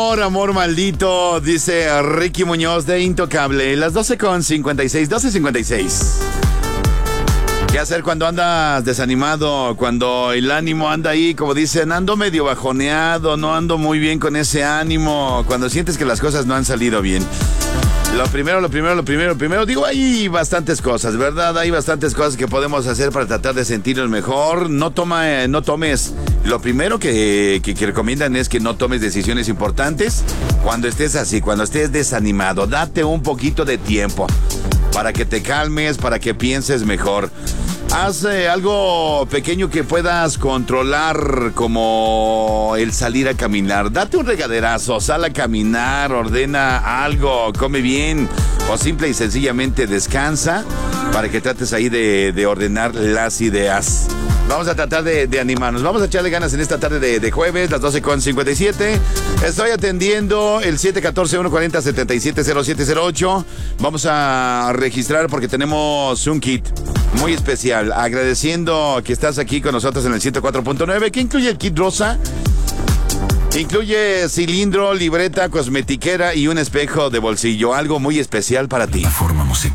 Amor maldito, dice Ricky Muñoz de Intocable. Las 12:56, 12:56. ¿Qué hacer cuando andas desanimado? Cuando el ánimo anda ahí, como dicen, ando medio bajoneado, no ando muy bien con ese ánimo. Cuando sientes que las cosas no han salido bien. Lo primero, digo, hay bastantes cosas, ¿verdad? Hay bastantes cosas que podemos hacer para tratar de sentirnos mejor. No tomes, lo primero que recomiendan es que no tomes decisiones importantes cuando estés así, cuando estés desanimado. Date un poquito de tiempo para que te calmes, para que pienses mejor. Haz algo pequeño que puedas controlar, como el salir a caminar. Date un regaderazo, sal a caminar, ordena algo, come bien o simple y sencillamente descansa para que trates ahí de ordenar las ideas. Vamos a tratar de animarnos. Vamos a echarle ganas en esta tarde de jueves, las 12:57. Estoy atendiendo el 714-140-770708. Vamos a registrar porque tenemos un kit muy especial. Agradeciendo que estás aquí con nosotros en el 104.9. ¿Qué incluye el kit rosa? Incluye cilindro, libreta, cosmetiquera y un espejo de bolsillo. Algo muy especial para ti. La forma musical.